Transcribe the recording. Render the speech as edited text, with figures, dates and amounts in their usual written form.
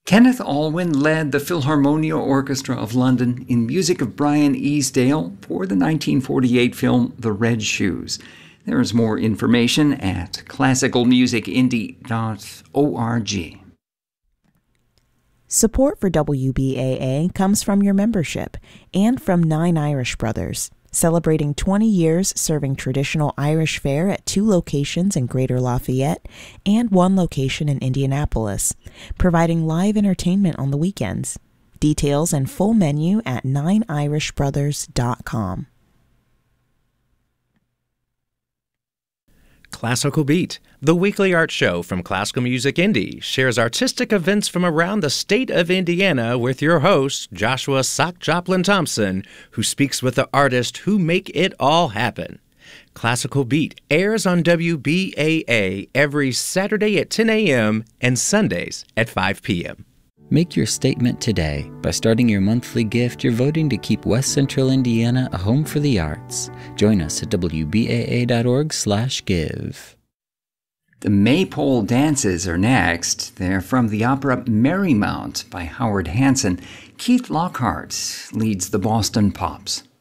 Kenneth Alwyn led the Philharmonia Orchestra of London in music of Brian Easdale for the 1948 film The Red Shoes. There is more information at classicalmusicindie.org. Support for WBAA comes from your membership and from Nine Irish Brothers, celebrating 20 years serving traditional Irish fare at 2 locations in Greater Lafayette and 1 location in Indianapolis, providing live entertainment on the weekends. Details and full menu at nineirishbrothers.com. Classical Beat, the weekly art show from Classical Music Indie, shares artistic events from around the state of Indiana with your host, Joshua Sock Joplin Thompson, who speaks with the artists who make it all happen. Classical Beat airs on WBAA every Saturday at 10 a.m. and Sundays at 5 p.m. Make your statement today. By starting your monthly gift, you're voting to keep West Central Indiana a home for the arts. Join us at wbaa.org/give. The Maypole Dances are next. They're from the opera Merrymount by Howard Hanson. Keith Lockhart leads the Boston Pops.